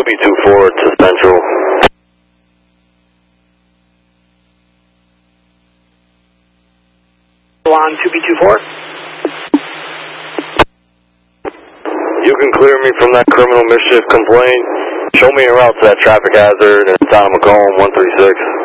2B24 to Central. On 2B24. You can clear me from that criminal mischief complaint. Show me a route to that traffic hazard in town of Macomb, 136.